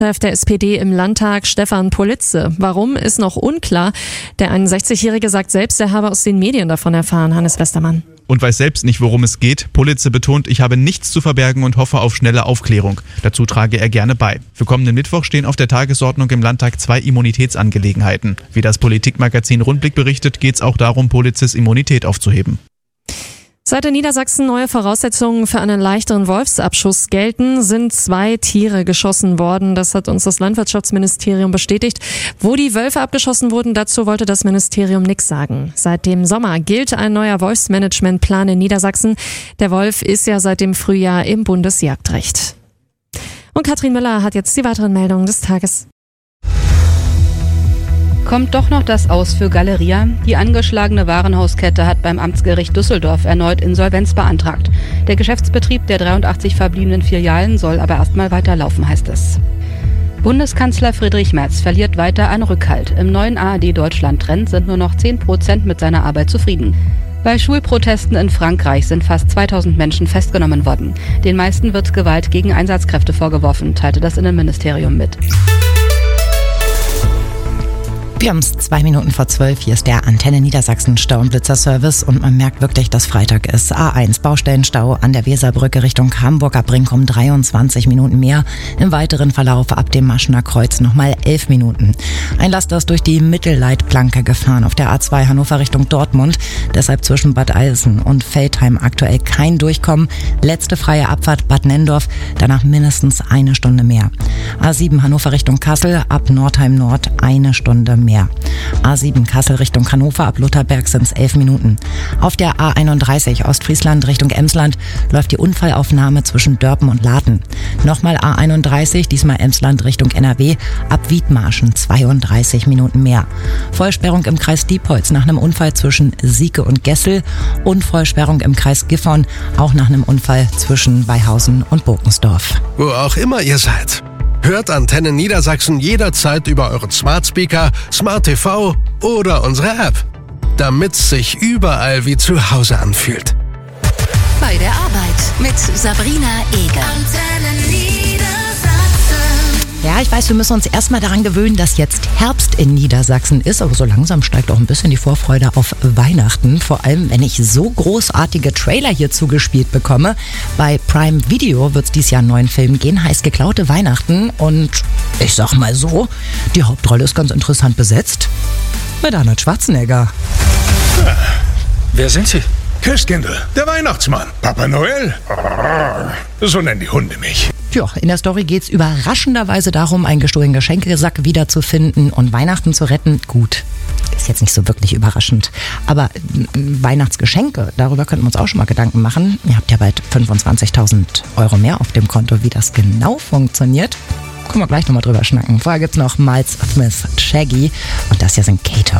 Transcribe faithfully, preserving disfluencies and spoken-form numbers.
Chef der S P D im Landtag, Stefan Politze. Warum, ist noch unklar. Der einundsechzigjährige sagt selbst, er habe aus den Medien davon erfahren. Hannes Westermann. Und weiß selbst nicht, worum es geht. Politze betont, ich habe nichts zu verbergen und hoffe auf schnelle Aufklärung. Dazu trage er gerne bei. Für kommenden Mittwoch stehen auf der Tagesordnung im Landtag zwei Immunitätsangelegenheiten. Wie das Politikmagazin Rundblick berichtet, geht es auch darum, Politzes Immunität aufzuheben. Seit in Niedersachsen neue Voraussetzungen für einen leichteren Wolfsabschuss gelten, sind zwei Tiere geschossen worden. Das hat uns das Landwirtschaftsministerium bestätigt. Wo die Wölfe abgeschossen wurden, dazu wollte das Ministerium nichts sagen. Seit dem Sommer gilt ein neuer Wolfsmanagementplan in Niedersachsen. Der Wolf ist ja seit dem Frühjahr im Bundesjagdrecht. Und Katrin Müller hat jetzt die weiteren Meldungen des Tages. Kommt doch noch das Aus für Galeria? Die angeschlagene Warenhauskette hat beim Amtsgericht Düsseldorf erneut Insolvenz beantragt. Der Geschäftsbetrieb der dreiundachtzig verbliebenen Filialen soll aber erstmal weiterlaufen, heißt es. Bundeskanzler Friedrich Merz verliert weiter an Rückhalt. Im neuen A R D-Deutschland-Trend sind nur noch zehn Prozent mit seiner Arbeit zufrieden. Bei Schulprotesten in Frankreich sind fast zweitausend Menschen festgenommen worden. Den meisten wird Gewalt gegen Einsatzkräfte vorgeworfen, teilte das Innenministerium mit. Wir haben es zwei Minuten vor zwölf. Hier ist der Antenne Niedersachsen Stau- und Blitzerservice und man merkt wirklich, dass Freitag ist. A eins Baustellenstau an der Weserbrücke Richtung Hamburger Brink um dreiundzwanzig Minuten mehr. Im weiteren Verlauf ab dem Maschener Kreuz nochmal elf Minuten. Ein Laster ist durch die Mittelleitplanke gefahren auf der A zwei Hannover Richtung Dortmund. Deshalb zwischen Bad Eilsen und Veltheim aktuell kein Durchkommen. Letzte freie Abfahrt Bad Nendorf, danach mindestens eine Stunde mehr. A sieben Hannover Richtung Kassel, ab Nordheim Nord eine Stunde mehr. A sieben Kassel Richtung Hannover, ab Lutherberg sind es elf Minuten. Auf der A einunddreißig Ostfriesland Richtung Emsland läuft die Unfallaufnahme zwischen Dörpen und Laten. Nochmal A einunddreißig, diesmal Emsland Richtung N R W, ab Wiedmarschen zweiunddreißig Minuten mehr. Vollsperrung im Kreis Diepholz nach einem Unfall zwischen Sieke und Gessel und Vollsperrung im Kreis Gifhorn, auch nach einem Unfall zwischen Weihausen und Burkensdorf. Wo auch immer ihr seid. Hört Antenne Niedersachsen jederzeit über euren Smart Speaker, Smart T V oder unsere App, damit's sich überall wie zu Hause anfühlt. Bei der Arbeit mit Sabrina Eger. Antenne Niedersachsen. Ja, ich weiß, wir müssen uns erstmal daran gewöhnen, dass jetzt Herbst in Niedersachsen ist, aber so langsam steigt auch ein bisschen die Vorfreude auf Weihnachten. Vor allem, wenn ich so großartige Trailer hier zugespielt bekomme. Bei Prime Video wird es dieses Jahr einen neuen Film gehen, heißt Geklaute Weihnachten. Und ich sag mal so, die Hauptrolle ist ganz interessant besetzt mit Arnold Schwarzenegger. Ja, wer sind Sie? Christkindl, der Weihnachtsmann, Papa Noel. So nennen die Hunde mich. Ja, in der Story geht's überraschenderweise darum, einen gestohlenen Geschenkesack wiederzufinden und Weihnachten zu retten. Gut, ist jetzt nicht so wirklich überraschend. Aber Weihnachtsgeschenke, darüber könnten wir uns auch schon mal Gedanken machen. Ihr habt ja bald fünfundzwanzigtausend Euro mehr auf dem Konto. Wie das genau funktioniert, können wir gleich nochmal drüber schnacken. Vorher gibt's noch Miles Smith, Shaggy und das hier sind Kato.